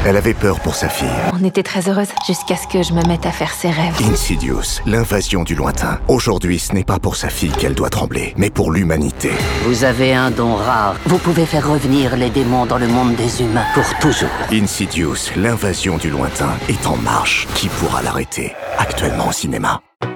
Elle avait peur pour sa fille. On était très heureuses jusqu'à ce que je me mette à faire ses rêves. Insidious, l'invasion du lointain. Aujourd'hui, ce n'est pas pour sa fille qu'elle doit trembler, mais pour l'humanité. Vous avez un don rare. Vous pouvez faire revenir les démons dans le monde des humains pour toujours. Insidious, l'invasion du lointain est en marche. Qui pourra l'arrêter? Actuellement au cinéma.